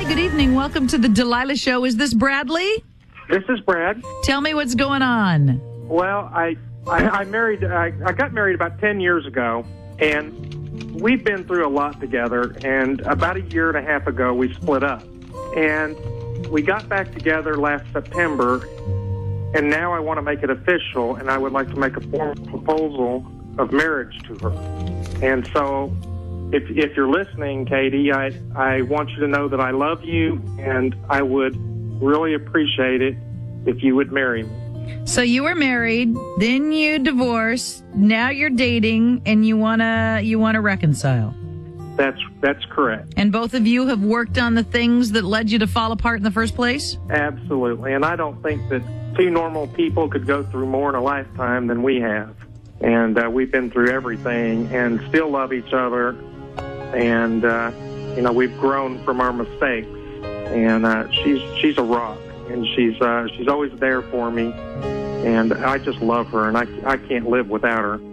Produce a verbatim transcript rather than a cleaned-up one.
good evening. Welcome to the Delilah Show. Is this Bradley? This is Brad. Tell me what's going on. Well, I I, I married. I, I got married about ten years ago, and we've been through a lot together. And about a year and a half ago, we split up, and we got back together last September. And now I want to make it official, and I would like to make a formal proposal of marriage to her. And so, if if you're listening, Katie, I I want you to know that I love you, and I would really appreciate it if you would marry me. So you were married, then you divorced, now you're dating, and you wanna you wanna reconcile. That's that's correct. And both of you have worked on the things that led you to fall apart in the first place? Absolutely. And I don't think that two normal people could go through more in a lifetime than we have. And uh, we've been through everything and still love each other. And, uh, you know, we've grown from our mistakes. And uh, she's she's a rock. And she's uh, she's always there for me. And I just love her, and I, I can't live without her.